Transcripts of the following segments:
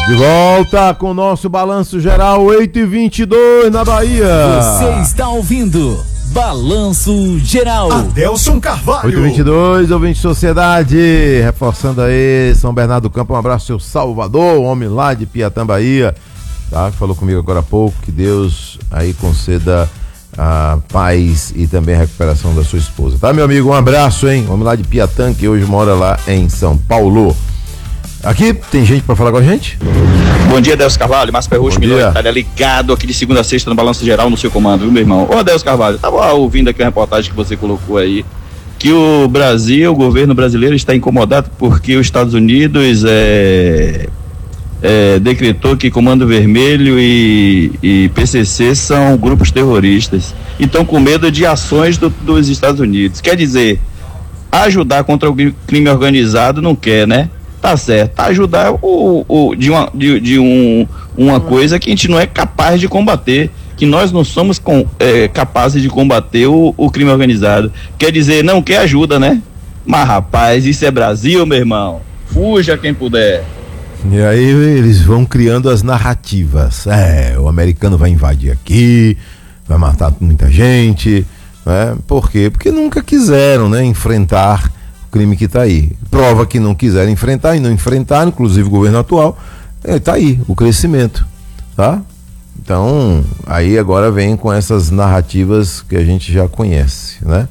De volta com o nosso balanço geral, 8h22 na Bahia. Você está ouvindo Balanço Geral. Adelson Carvalho. 8h22, ouvinte Sociedade, reforçando aí, São Bernardo do Campo, um abraço, seu Salvador, homem lá de Piatã, Bahia, tá? Que falou comigo agora há pouco, que Deus aí conceda a paz e também a recuperação da sua esposa, tá, meu amigo? Um abraço, hein? Homem lá de Piatã, que hoje mora lá em São Paulo. Aqui, tem gente pra falar com a gente? Bom dia, Adelson Carvalho, Márcio Perrucho, tá ligado aqui de segunda a sexta no Balanço Geral, no seu comando, viu, meu irmão? Ô, Adelson Carvalho, tava ouvindo aqui a reportagem que você colocou aí, que o Brasil, o governo brasileiro está incomodado porque os Estados Unidos decretou que Comando Vermelho e PCC são grupos terroristas e estão com medo de ações dos Estados Unidos. Quer dizer, ajudar contra o crime organizado não quer, né? Tá certo, ajudar uma coisa que a gente não é capaz de combater, que nós não somos capazes de combater o crime organizado. Quer dizer, não quer ajuda, né? Mas rapaz, isso é Brasil, meu irmão. Fuja quem puder. E aí eles vão criando as narrativas. O americano vai invadir aqui, vai matar muita gente, né? Por quê? Porque nunca quiseram, né, enfrentar crime que está aí. Prova que não quiseram enfrentar e não enfrentaram, inclusive o governo atual, está aí, o crescimento, tá? Então, aí agora vem com essas narrativas que a gente já conhece, né?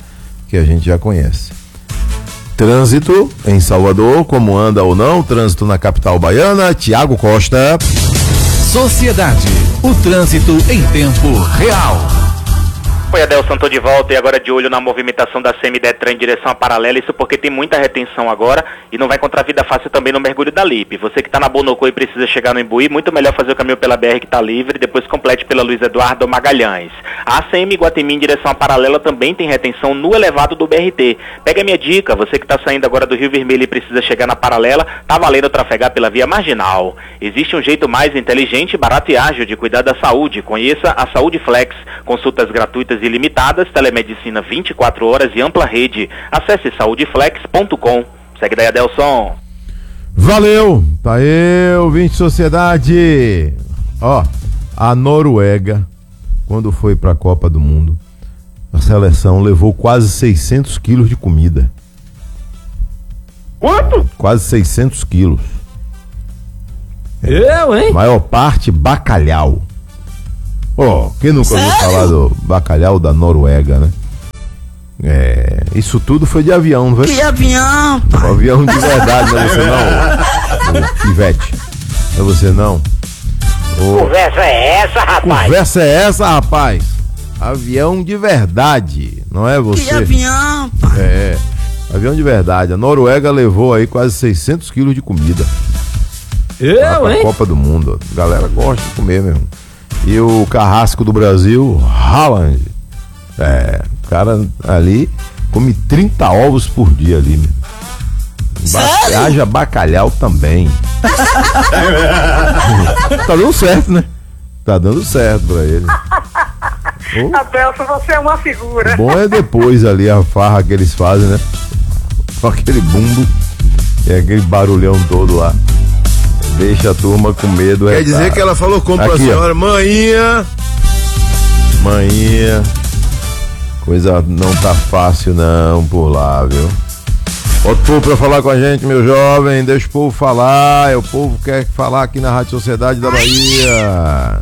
Trânsito em Salvador, como anda ou não, trânsito na capital baiana, Tiago Costa. Sociedade, o trânsito em tempo real. Oi, Adelson, tô de volta e agora de olho na movimentação da CMDETRAN em direção à Paralela, isso porque tem muita retenção agora e não vai encontrar vida fácil também no mergulho da Lipe. Você que tá na Bonocô e precisa chegar no Imbuí, muito melhor fazer o caminho pela BR que tá livre, depois complete pela Luiz Eduardo Magalhães. A ACM Iguatemi em direção à Paralela também tem retenção no elevado do BRT. Pega a minha dica, você que tá saindo agora do Rio Vermelho e precisa chegar na Paralela, tá valendo trafegar pela via marginal. Existe um jeito mais inteligente, barato e ágil de cuidar da saúde. Conheça a Saúde Flex, consultas gratuitas ilimitadas, telemedicina 24 horas e ampla rede. Acesse saudeflex.com. Segue daí, Adelson. Valeu! Tá aí, ouvinte Sociedade. Ó, a Noruega, quando foi pra Copa do Mundo, a seleção levou quase 600 quilos de comida. Quanto? Quase 600 quilos. Hein? Maior parte bacalhau. Quem nunca ouviu falar do bacalhau da Noruega, né? Isso tudo foi de avião, não foi? Que avião, pai? Um avião de verdade, não é você não, Pivete? Não é você não? Conversa é essa, rapaz? Conversa é essa, rapaz? Avião de verdade, não é você? Que avião, pai? Avião de verdade. A Noruega levou aí quase 600 quilos de comida. Pra Copa do Mundo. A galera gosta de comer mesmo. E o carrasco do Brasil, Haaland, o cara ali come 30 ovos por dia ali, haja bacalhau também. Tá dando certo, né? Tá dando certo pra ele. Adelson, você é uma figura. Bom é depois ali a farra que eles fazem, né? Com aquele bumbo e aquele barulhão todo lá. Deixa a turma com medo. Quer dizer que ela falou como pra senhora, Maninha, coisa não tá fácil não por lá, viu? Outro povo pra falar com a gente, meu jovem, deixa o povo falar, o povo quer falar aqui na Rádio Sociedade da Bahia.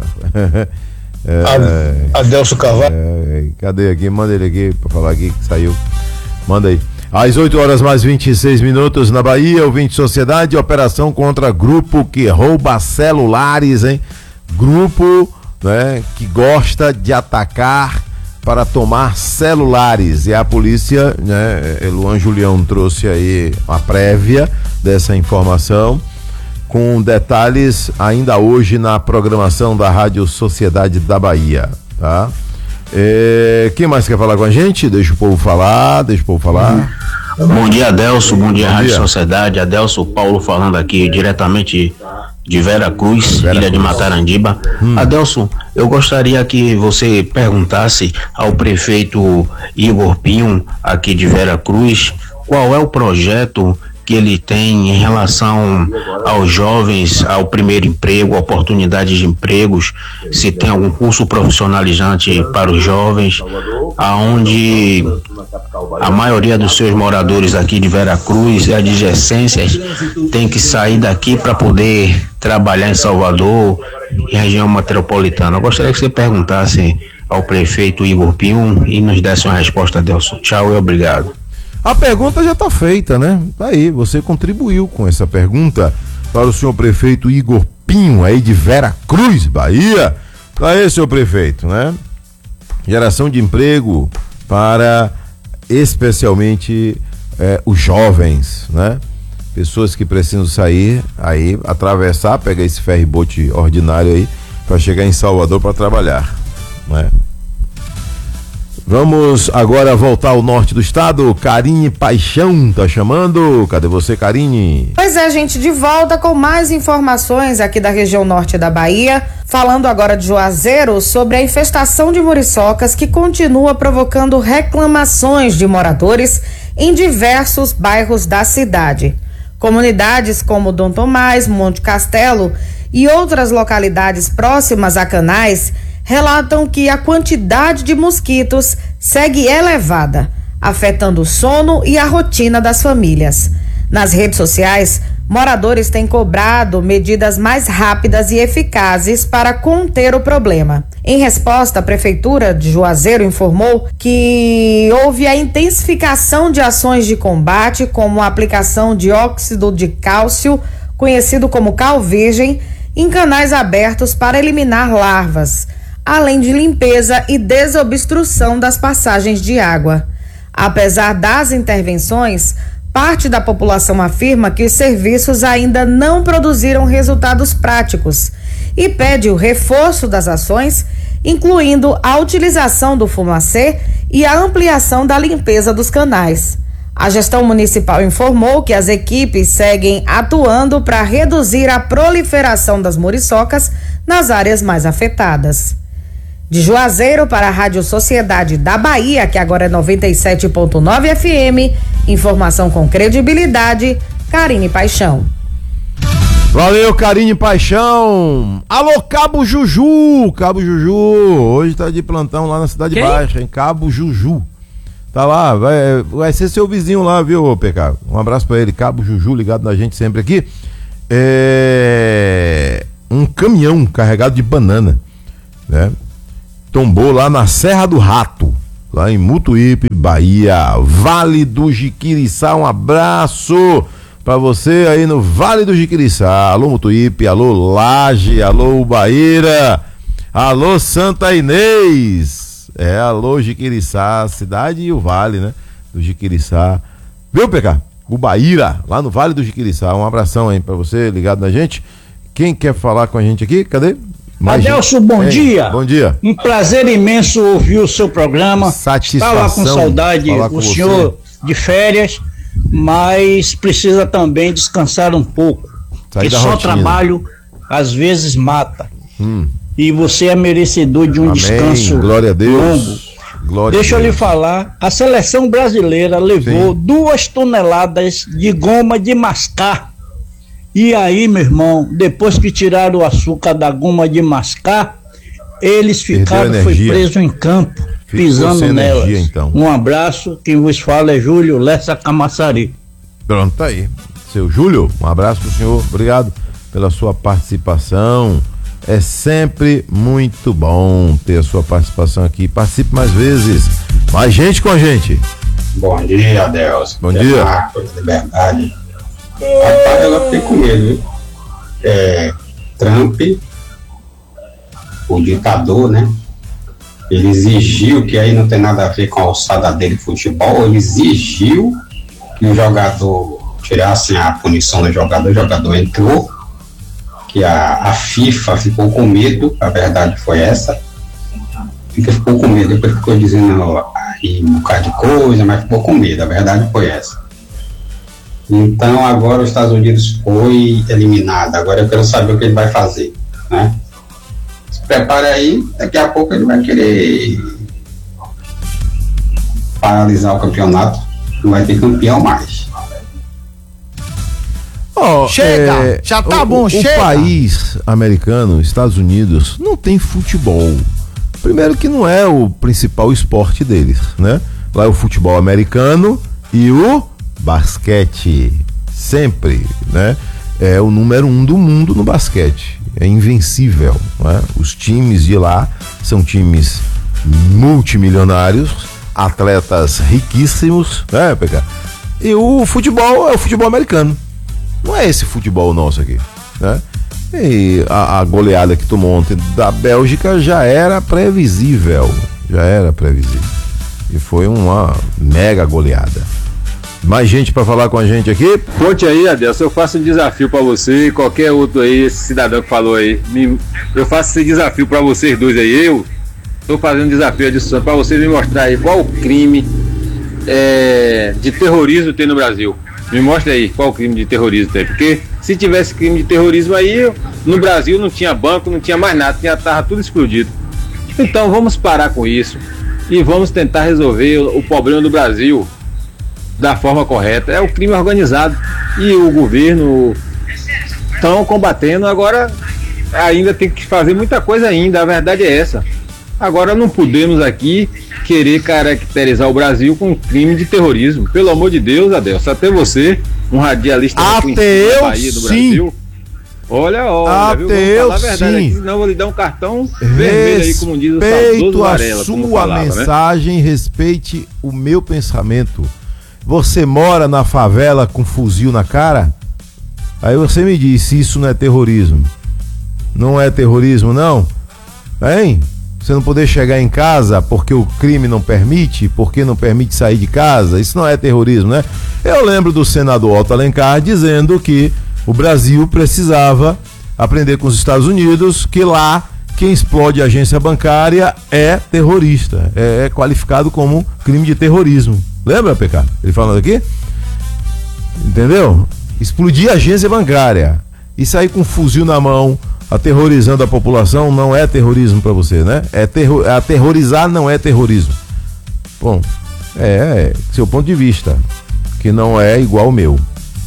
Adelson Carvalho. Cadê aqui? Manda ele aqui pra falar aqui que saiu. Manda aí. Às 8 horas mais 26 minutos na Bahia, ouvinte Sociedade, operação contra grupo que rouba celulares, hein? Grupo, né, que gosta de atacar para tomar celulares. E a polícia, né, Luan Julião trouxe aí a prévia dessa informação, com detalhes ainda hoje na programação da Rádio Sociedade da Bahia, tá? Quem mais quer falar com a gente? Deixa o povo falar. Bom dia, Adelson, bom dia, Rádio Sociedade. Adelson Paulo falando aqui diretamente de Vera Cruz, ilha de Matarandiba. Adelson, eu gostaria que você perguntasse ao prefeito Igor Pinho, aqui de Vera Cruz, qual é o projeto que ele tem em relação aos jovens, ao primeiro emprego, oportunidades de empregos, se tem algum curso profissionalizante para os jovens, aonde a maioria dos seus moradores aqui de Veracruz e adjacências tem que sair daqui para poder trabalhar em Salvador e região metropolitana. Eu gostaria que você perguntasse ao prefeito Igor Pinho e nos desse uma resposta, Adelson. Tchau e obrigado. A pergunta já está feita, né? Aí, você contribuiu com essa pergunta para o senhor prefeito Igor Pinho, aí de Veracruz, Bahia. Aí, senhor prefeito, né? Geração de emprego para especialmente os jovens, né? Pessoas que precisam sair, aí atravessar, pegar esse ferry-boat ordinário aí para chegar em Salvador para trabalhar, né? Vamos agora voltar ao norte do estado. Karine Paixão tá chamando. Cadê você, Karine? Pois é, gente, de volta com mais informações aqui da região norte da Bahia, falando agora de Juazeiro sobre a infestação de muriçocas que continua provocando reclamações de moradores em diversos bairros da cidade. Comunidades como Dom Tomás, Monte Castelo e outras localidades próximas a Canais relatam que a quantidade de mosquitos segue elevada, afetando o sono e a rotina das famílias. Nas redes sociais, moradores têm cobrado medidas mais rápidas e eficazes para conter o problema. Em resposta, a Prefeitura de Juazeiro informou que houve a intensificação de ações de combate, como a aplicação de óxido de cálcio, conhecido como cal virgem, em canais abertos para eliminar larvas, além de limpeza e desobstrução das passagens de água. Apesar das intervenções, parte da população afirma que os serviços ainda não produziram resultados práticos e pede o reforço das ações, incluindo a utilização do fumacê e a ampliação da limpeza dos canais. A gestão municipal informou que as equipes seguem atuando para reduzir a proliferação das muriçocas nas áreas mais afetadas. De Juazeiro para a Rádio Sociedade da Bahia, que agora é 97.9 FM, informação com credibilidade, Karine Paixão. Valeu, Karine Paixão. Alô, Cabo Juju. Cabo Juju, hoje tá de plantão lá na Cidade Baixa, em Cabo Juju. Tá lá, vai ser seu vizinho lá, viu, PK? Um abraço pra ele, Cabo Juju, ligado na gente sempre aqui. Um caminhão carregado de banana, né? Tombou lá na Serra do Rato, lá em Mutuípe, Bahia, Vale do Jiquiriçá. Um abraço pra você aí no Vale do Jiquiriçá. Alô, Mutuípe, alô, Laje, alô, Bahia, alô, Santa Inês. Alô, Jiquiriçá, cidade e o Vale, né? Do Jiquiriçá. Viu, PK? O Bahia, lá no Vale do Jiquiriçá. Um abração aí pra você, ligado na gente. Quem quer falar com a gente aqui? Cadê? Adelson, bom dia. Bom dia. Um prazer imenso ouvir o seu programa. Satisfação. Estava com saudade do senhor de férias, mas precisa também descansar um pouco. Porque só trabalho às vezes mata. E você é merecedor de um descanso. Glória a Deus. Longo. Glória Deixa a Deus. eu lhe falar, a seleção brasileira levou 2 toneladas de goma de mascar. E aí, meu irmão, depois que tiraram o açúcar da goma de mascar, eles ficaram, foi preso em campo, pisando nelas. Então. Um abraço, quem vos fala é Júlio Lessa Camaçari. Pronto, tá aí. Seu Júlio, um abraço pro senhor, obrigado pela sua participação. É sempre muito bom ter a sua participação aqui. Participe mais vezes. Mais gente com a gente. Bom dia, Adelson. Bom dia. Marcos, Liberdade. Rapaz, ela fiquei com medo, viu? Trump, o ditador, né? Ele exigiu, que aí não tem nada a ver com a alçada dele de futebol, ele exigiu que o jogador tirasse a punição do jogador, o jogador entrou, que a FIFA ficou com medo, a verdade foi essa, ficou com medo, depois ficou dizendo aí um bocado de coisa, mas ficou com medo, a verdade foi essa. Então agora os Estados Unidos foi eliminado, agora eu quero saber o que ele vai fazer, né? Se prepare aí, daqui a pouco ele vai querer paralisar o campeonato, não vai ter campeão mais. Chega! Já tá bom, chega! O país americano, Estados Unidos, não tem futebol. Primeiro que não é o principal esporte deles, né? Lá é o futebol americano e o basquete. Sempre, né? É o número 1 do mundo no basquete. É invencível, né? Os times de lá são times multimilionários, atletas riquíssimos, né, PK? E o futebol é o futebol americano. Não é esse futebol nosso aqui, né? E a goleada que tomou ontem da Bélgica já era previsível. E foi uma mega goleada. Mais gente pra falar com a gente aqui? Conte aí, Adelson, eu faço um desafio pra você e qualquer outro aí, esse cidadão que falou aí. Eu faço esse desafio pra vocês dois aí. Eu tô fazendo um desafio adicional pra vocês me mostrar aí qual crime de terrorismo tem no Brasil. Me mostra aí qual crime de terrorismo tem. Porque se tivesse crime de terrorismo aí, no Brasil não tinha banco, não tinha mais nada, tava tudo explodido. Então vamos parar com isso e vamos tentar resolver o problema do Brasil da forma correta. É o crime organizado e o governo estão combatendo. Agora ainda tem que fazer muita coisa ainda, a verdade é essa. Agora não podemos aqui querer caracterizar o Brasil com crime de terrorismo. Pelo amor de Deus, Adelson, até você, um radialista da Bahia do Brasil. Olha, viu? Vamos falar a verdade aqui, senão eu vou lhe dar um cartão vermelho aí, como diz o saudoso Varela. Respeito a sua mensagem, né? Respeite o meu pensamento. Você mora na favela com fuzil na cara? Aí você me diz se isso não é terrorismo. Não é terrorismo, não? Hein? Você não poder chegar em casa porque o crime não permite, porque não permite sair de casa, isso não é terrorismo, né? Eu lembro do senador Otto Alencar dizendo que o Brasil precisava aprender com os Estados Unidos que lá quem explode agência bancária é terrorista, é qualificado como crime de terrorismo. Lembra, PK? Ele falando aqui? Entendeu? Explodir agência bancária e sair com um fuzil na mão, aterrorizando a população, não é terrorismo pra você, né? Aterrorizar não é terrorismo. Bom, seu ponto de vista, que não é igual ao meu.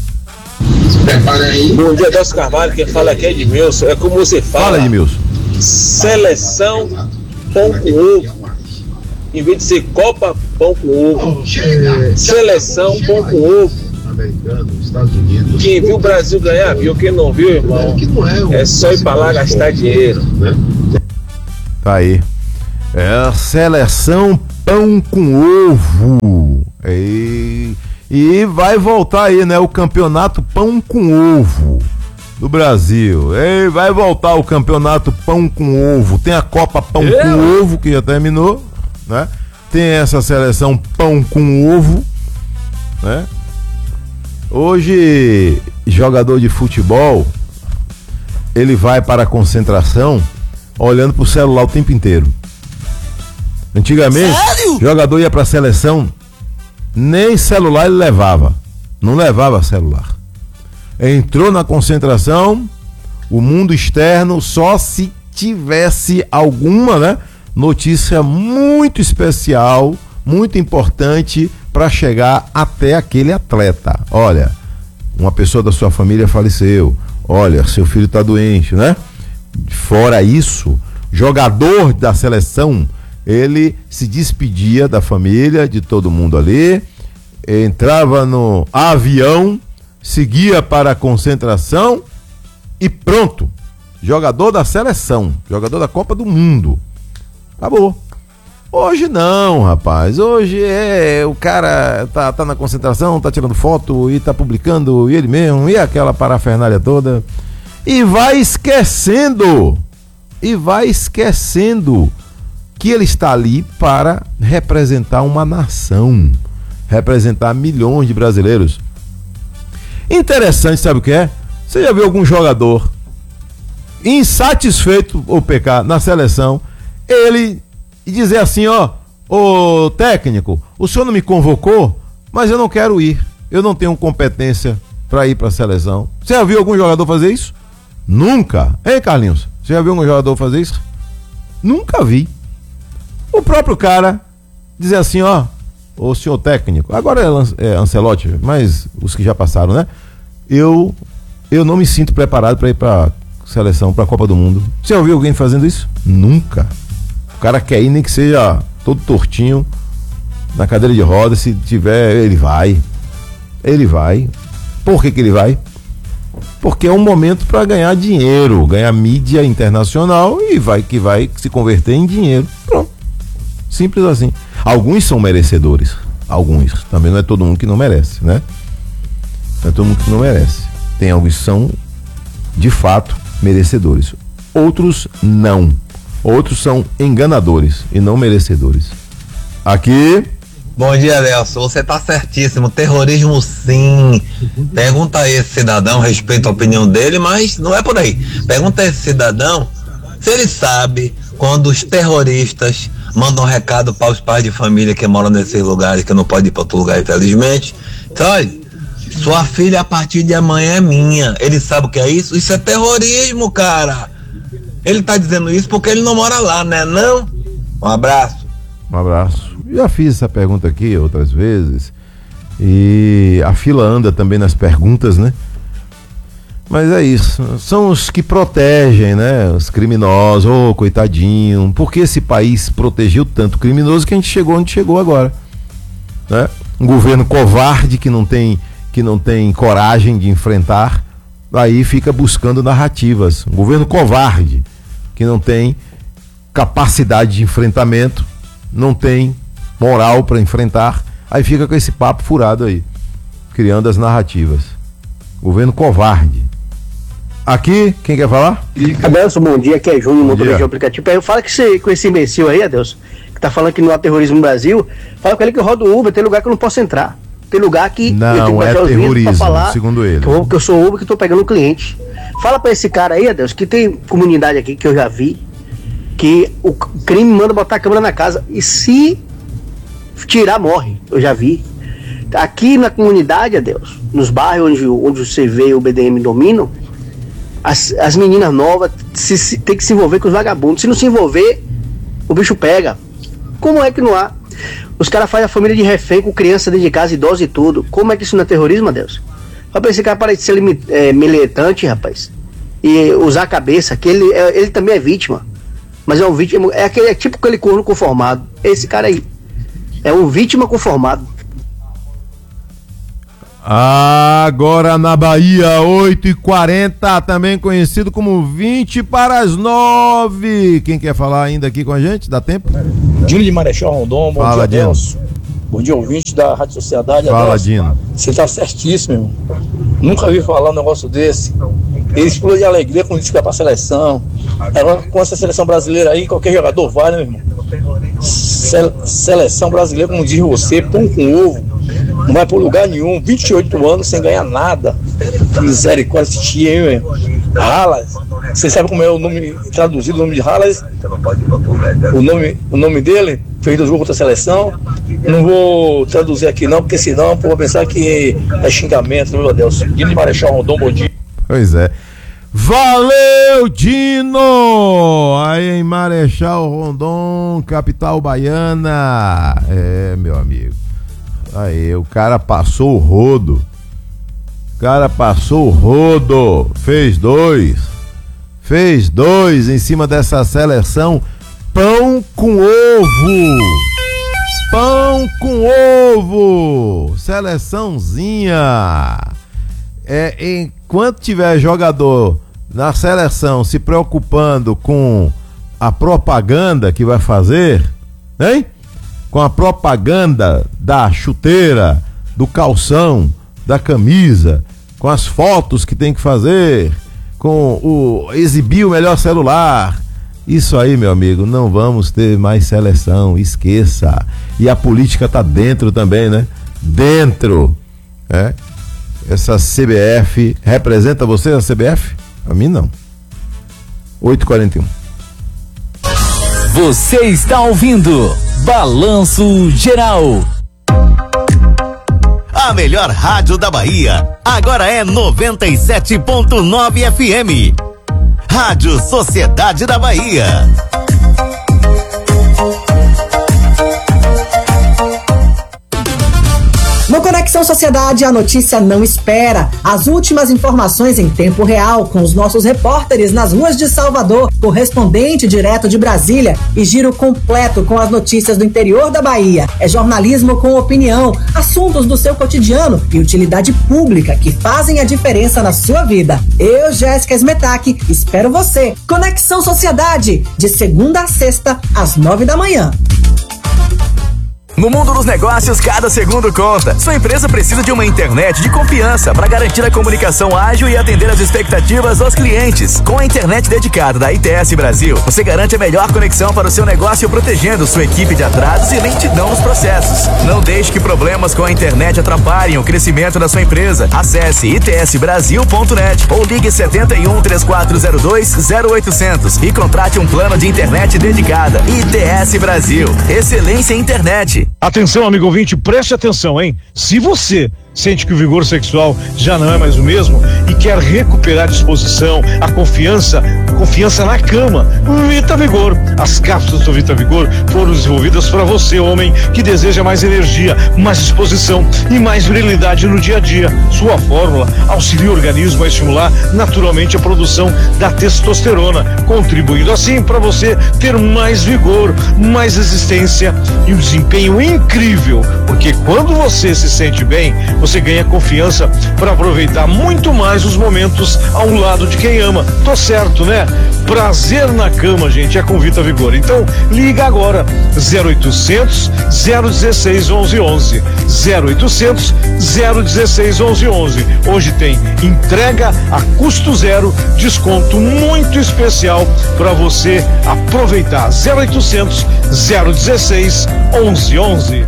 Bom dia, Adelson Carvalho, quem fala aqui é Edmilson. É como você fala. Fala, Edmilson. Seleção, pão com ovo. Em vez de ser Copa, pão com ovo. Seleção, pão com ovo. Quem viu o Brasil ganhar, viu. Quem não viu, irmão, é só ir pra lá gastar dinheiro. Tá aí. É a seleção pão com ovo. E vai voltar aí, né? O campeonato pão com ovo do Brasil. Vai voltar o campeonato pão com ovo. Tem a Copa Pão com Ovo, que já terminou, né? Tem essa seleção pão com ovo, né? Hoje, jogador de futebol, ele vai para a concentração olhando pro celular o tempo inteiro. Antigamente, sério? Jogador ia para a seleção, nem celular ele levava. Não levava celular. Entrou na concentração, o mundo externo, só se tivesse alguma, né, notícia muito especial, muito importante para chegar até aquele atleta. Olha, uma pessoa da sua família faleceu. Olha, seu filho tá doente, né? Fora isso, jogador da seleção, ele se despedia da família, de todo mundo ali, entrava no avião, seguia para a concentração e pronto. Jogador da seleção, jogador da Copa do Mundo. Acabou. Hoje não, rapaz. Hoje o cara tá na concentração, tá tirando foto e tá publicando ele mesmo, e aquela parafernália toda. E vai esquecendo que ele está ali para representar uma nação, representar milhões de brasileiros. Interessante, sabe o que é? Você já viu algum jogador insatisfeito, ou PK, na seleção, ele dizer assim, ô técnico, o senhor não me convocou, mas eu não quero ir, eu não tenho competência para ir para a seleção. Você já viu algum jogador fazer isso? Nunca. Hein, Carlinhos? Você já viu algum jogador fazer isso? Nunca vi. O próprio cara dizer assim, ô senhor técnico, agora é Ancelotti, mas os que já passaram, né? Eu Eu não me sinto preparado para ir para seleção, para a Copa do Mundo. Você ouviu alguém fazendo isso? Nunca. O cara quer ir, nem que seja todo tortinho, na cadeira de rodas, se tiver, ele vai. Ele vai. Por que ele vai? Porque é um momento para ganhar dinheiro, ganhar mídia internacional e vai se converter em dinheiro. Pronto. Simples assim. Alguns são merecedores. Alguns. Também não é todo mundo que não merece, né? Não é todo mundo que não merece. Tem alguns que são, de fato, merecedores. Outros não. Outros são enganadores e não merecedores. Aqui... Bom dia, Adelson. Você tá certíssimo. Terrorismo, sim. Pergunta a esse cidadão, respeito a opinião dele, mas não é por aí. Pergunta a esse cidadão se ele sabe quando os terroristas mandam um recado para os pais de família que moram nesses lugares, que não pode ir para outro lugar, infelizmente. Então, olha, sua filha a partir de amanhã é minha. Ele sabe o que é isso? Isso é terrorismo, cara. Ele tá dizendo isso porque ele não mora lá, né? Não? Um abraço. Um abraço. Já fiz essa pergunta aqui outras vezes e a fila anda também nas perguntas, né? Mas é isso, são os que protegem, né? Os criminosos, coitadinho, porque esse país protegeu tanto criminoso que a gente chegou onde chegou agora, né? Um governo covarde que não tem coragem de enfrentar, aí fica buscando narrativas. Um governo covarde que não tem capacidade de enfrentamento, não tem moral para enfrentar, aí fica com esse papo furado aí, criando as narrativas. Governo covarde. Aqui, quem quer falar? Adelson, bom dia, aqui é Júnior, motorista de aplicativo. Eu falo com esse imbecil aí, Adelson, que tá falando que não há terrorismo no Brasil, fala com ele que eu rodo Uber, tem lugar que eu não posso entrar. Tem lugar que não, eu tenho que é terrorismo, falar, segundo ele. Que eu sou Uber, que tô pegando um cliente. Fala pra esse cara aí, Adelson, que tem comunidade aqui que eu já vi, que o crime manda botar a câmera na casa e se tirar, morre. Eu já vi. Aqui na comunidade, Adelson, nos bairros onde você vê o BDM dominam, as meninas novas tem que se envolver com os vagabundos. Se não se envolver, o bicho pega. Como é que não há? Os caras fazem a família de refém com criança dentro de casa, idosa e tudo. Como é que isso não é terrorismo, Adelson? Só pra esse cara parar de ser militante, rapaz, e usar a cabeça, que ele também é vítima. Mas é um vítima, é tipo aquele corno conformado. Esse cara aí é um vítima conformado. Agora na Bahia, 8h40, também conhecido como 20 para as 9. Quem quer falar ainda aqui com a gente? Dá tempo? Dino de Marechal Rondon, bom Fala, dia, Adelson. Bom dia, ouvinte da Rádio Sociedade. Fala, Dino. Você tá certíssimo, irmão. Nunca vi falar um negócio desse. Ele explodiu de alegria quando disse que vai pra seleção. Agora, com essa seleção brasileira aí, qualquer jogador vai, né, meu irmão? Seleção brasileira, como diz você, pão com ovo. Não vai por lugar nenhum. 28 anos sem ganhar nada. Misericórdia, esse tio aí, meu. Halas. Você sabe como é o nome traduzido, o nome de Halas? O nome dele, fez do jogo contra a seleção. Não vou traduzir aqui não, porque senão eu vou pensar que é xingamento, meu Deus. Dino de Marechal Rondon, bom dia. Pois é. Valeu, Dino! Aí em Marechal Rondon, capital baiana. É, meu amigo. Aí, o cara passou o rodo. Fez dois em cima dessa seleção. Pão com ovo. Seleçãozinha. Enquanto tiver jogador na seleção se preocupando com a propaganda que vai fazer, hein? Com a propaganda da chuteira, do calção, da camisa, com as fotos que tem que fazer, com exibir o melhor celular. Isso aí, meu amigo, não vamos ter mais seleção, esqueça. E a política tá dentro também, né? Dentro. Essa CBF, representa você a CBF? A mim não. 8h41. Você está ouvindo Balanço Geral. A melhor rádio da Bahia agora é 97.9 FM. Rádio Sociedade da Bahia. No Conexão Conexão Sociedade, a notícia não espera. As últimas informações em tempo real com os nossos repórteres nas ruas de Salvador, correspondente direto de Brasília e giro completo com as notícias do interior da Bahia. É jornalismo com opinião, assuntos do seu cotidiano e utilidade pública que fazem a diferença na sua vida. Eu, Jéssica Smetak, espero você. Conexão Sociedade, de segunda a sexta, às 9 da manhã. No mundo dos negócios, cada segundo conta. Sua empresa precisa de uma internet de confiança para garantir a comunicação ágil e atender as expectativas dos clientes. Com a internet dedicada da ITS Brasil, você garante a melhor conexão para o seu negócio, protegendo sua equipe de atrasos e lentidão nos processos. Não deixe que problemas com a internet atrapalhem o crescimento da sua empresa. Acesse itsbrasil.net ou ligue 71 3402 0800 e contrate um plano de internet dedicada. ITS Brasil. Excelência em internet. Atenção, amigo ouvinte, preste atenção, hein? Se você sente que o vigor sexual já não é mais o mesmo e quer recuperar a disposição, a confiança na cama, Vita Vigor. As cápsulas do Vita Vigor foram desenvolvidas para você, homem, que deseja mais energia, mais disposição e mais virilidade no dia a dia. Sua fórmula auxilia o organismo a estimular naturalmente a produção da testosterona, contribuindo assim para você ter mais vigor, mais resistência e um desempenho incrível, porque quando você se sente bem, você ganha confiança para aproveitar muito mais os momentos ao lado de quem ama. Tô certo, né? Prazer na cama, gente, é com Vita Vigor. Então, liga agora, 0800 016 1111, 0800 016 1111. Hoje tem entrega a custo zero, desconto muito especial para você aproveitar. 0800 016 1111.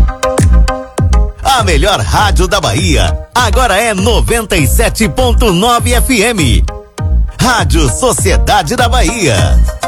A melhor rádio da Bahia, agora é 97.9 FM. Rádio Sociedade da Bahia.